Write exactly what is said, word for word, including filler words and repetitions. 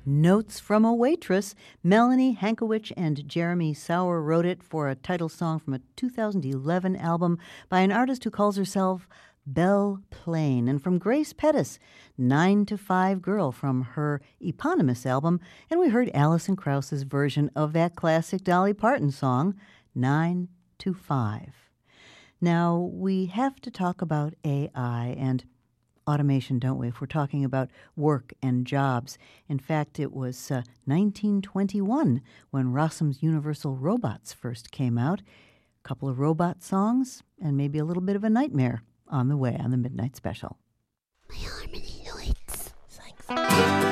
Notes from a Waitress. Melanie Hankiewicz and Jeremy Sauer wrote it for a title song from a two thousand eleven album by an artist who calls herself Belle Plain. And from Grace Pettis, Nine to Five Girl from her eponymous album. And we heard Alison Krauss's version of that classic Dolly Parton song, Nine to Five. Now, we have to talk about A I and automation, don't we, if we're talking about work and jobs. In fact, it was uh, nineteen twenty-one when Rossum's Universal Robots first came out. A couple of robot songs and maybe a little bit of a nightmare on the way on the Midnight Special. My harmony lights. Thanks.